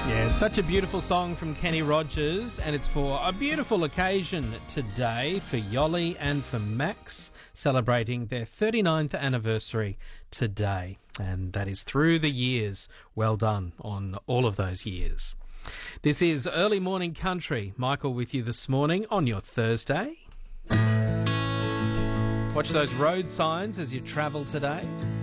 Yeah, it's such a beautiful song from Kenny Rogers, and it's for a beautiful occasion today for Yoli and for Max, celebrating their 39th anniversary today. And that is through the years. Well done on all of those years. This is Early Morning Country. Michael with you this morning on your Thursday. Watch those road signs as you travel today.